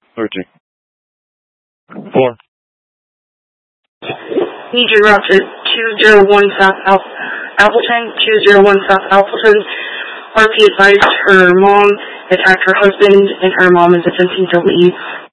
Searching. 4. Need your route to 201 South Appleton, 201 South Appleton. RP advised her mom attacked her husband, and her mom is attempting to leave.